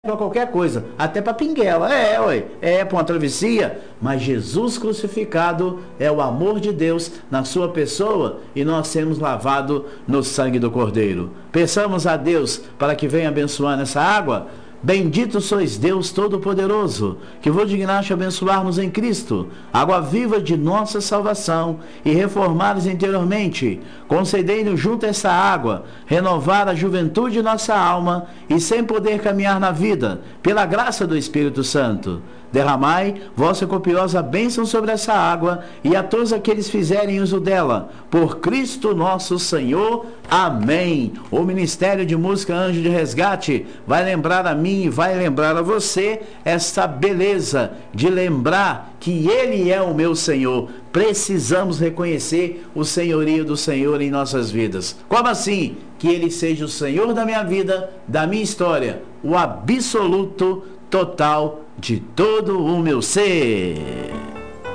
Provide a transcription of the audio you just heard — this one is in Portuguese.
para qualquer coisa, até para pinguela, para uma travessia, mas Jesus crucificado é o amor de Deus na sua pessoa e nós sermos lavados no sangue do Cordeiro. Peçamos a Deus para que venha abençoar essa água. Bendito sois Deus Todo-Poderoso, que vos dignaste abençoar-nos em Cristo, água viva de nossa salvação, e reformar-nos interiormente. Concedei-nos junto a essa água, renovar a juventude de nossa alma, e sem poder caminhar na vida, pela graça do Espírito Santo. Derramai vossa copiosa bênção sobre essa água, e a todos aqueles fizerem uso dela, por Cristo nosso Senhor. Amém. O Ministério de Música Anjo de Resgate vai lembrar a mim e vai lembrar a você essa beleza de lembrar que Ele é o meu Senhor. Precisamos reconhecer o senhorio do Senhor em nossas vidas. Como assim? Que Ele seja o Senhor da minha vida, da minha história, o absoluto, total de todo o meu ser.